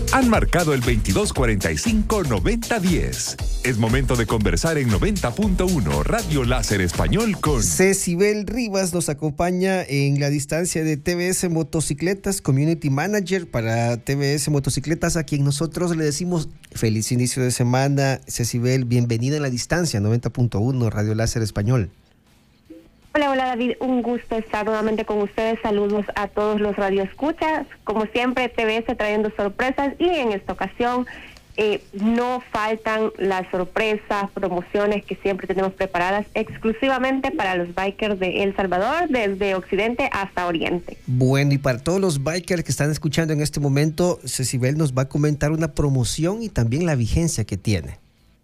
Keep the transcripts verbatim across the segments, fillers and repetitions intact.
han marcado el veintidós cuarenta y cinco noventa diez. Es momento de conversar en noventa punto uno Radio Láser Español con Cecibel Rivas. Nos acompaña en la distancia de T V S Motocicletas, Community Manager para T V S Motocicletas, a quien nosotros le decimos feliz inicio de semana. Cecibel, bienvenida en la distancia, noventa punto uno Radio Láser Español. Hola, hola David, un gusto estar nuevamente con ustedes. Saludos a todos los radioescuchas. Como siempre, T V S trayendo sorpresas y en esta ocasión eh, no faltan las sorpresas, promociones que siempre tenemos preparadas exclusivamente para los bikers de El Salvador, desde Occidente hasta Oriente. Bueno, y para todos los bikers que están escuchando en este momento, Cecibel nos va a comentar una promoción y también la vigencia que tiene.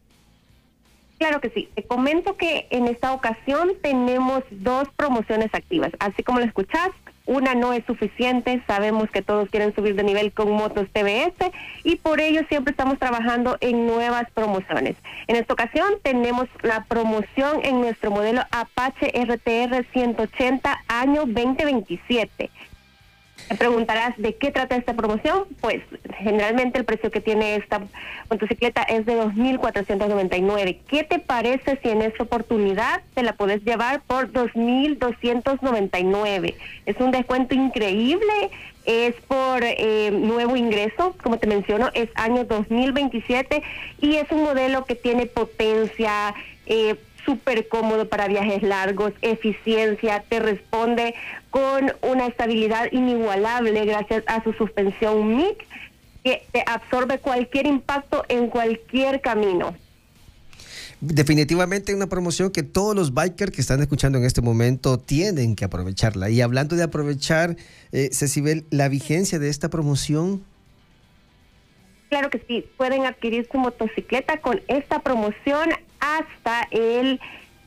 Claro que sí. Te comento que en esta ocasión tenemos dos promociones activas. Así como lo escuchás, una no es suficiente. Sabemos que todos quieren subir de nivel con motos T V S y por ello siempre estamos trabajando en nuevas promociones. En esta ocasión tenemos la promoción en nuestro modelo Apache R T R ciento ochenta año veinte veintisiete. Te preguntarás de qué trata esta promoción. Pues generalmente el precio que tiene esta motocicleta es de dos mil cuatrocientos noventa y nueve. ¿Qué te parece si en esta oportunidad te la puedes llevar por dos mil doscientos noventa y nueve? Es un descuento increíble, es por eh, nuevo ingreso, como te menciono, es año dos mil veintisiete y es un modelo que tiene potencia, eh, súper cómodo para viajes largos, eficiencia, te responde con una estabilidad inigualable gracias a su suspensión M I C que te absorbe cualquier impacto en cualquier camino. Definitivamente una promoción que todos los bikers que están escuchando en este momento tienen que aprovecharla. Y hablando de aprovechar, eh, Cecibel, la vigencia de esta promoción. Claro que sí, pueden adquirir su motocicleta con esta promoción hasta el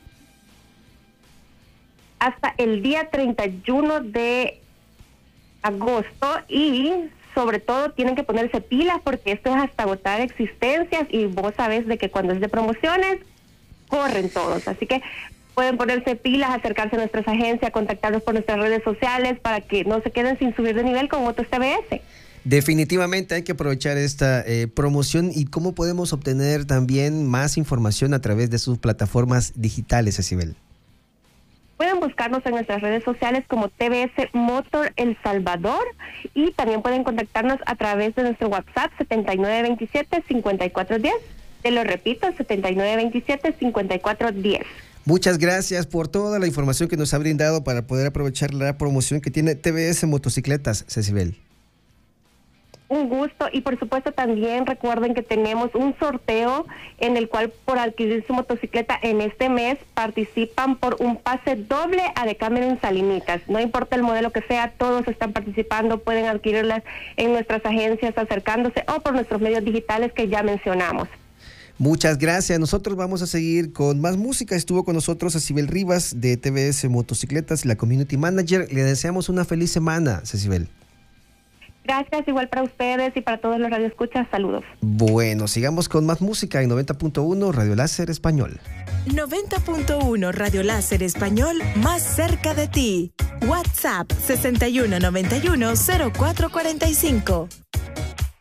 hasta el día treinta y uno de agosto y sobre todo tienen que ponerse pilas porque esto es hasta agotar existencias y vos sabés de que cuando es de promociones corren todos, así que pueden ponerse pilas, acercarse a nuestras agencias, contactarnos por nuestras redes sociales para que no se queden sin subir de nivel con motos T V S. Definitivamente hay que aprovechar esta eh, promoción. ¿Y cómo podemos obtener también más información a través de sus plataformas digitales, Cecibel? Pueden buscarnos en nuestras redes sociales como T V S Motor El Salvador y también pueden contactarnos a través de nuestro WhatsApp setenta y nueve veintisiete cincuenta y cuatro diez. Te lo repito, setenta y nueve veintisiete cincuenta y cuatro diez. Muchas gracias por toda la información que nos ha brindado para poder aprovechar la promoción que tiene T V S Motocicletas, Cecibel. Un gusto y por supuesto también recuerden que tenemos un sorteo en el cual por adquirir su motocicleta en este mes participan por un pase doble a Decameron Salinitas. No importa el modelo que sea, todos están participando, pueden adquirirlas en nuestras agencias acercándose o por nuestros medios digitales que ya mencionamos. Muchas gracias. Nosotros vamos a seguir con más música. Estuvo con nosotros Cecibel Rivas de T V S Motocicletas, la Community Manager. Le deseamos una feliz semana, Cecibel. Gracias, igual para ustedes y para todos los radioescuchas. Saludos. Bueno, sigamos con más música en noventa punto uno Radio Láser Español. noventa punto uno Radio Láser Español, más cerca de ti. WhatsApp sesenta y uno noventa y uno cero cuatro cuarenta y cinco.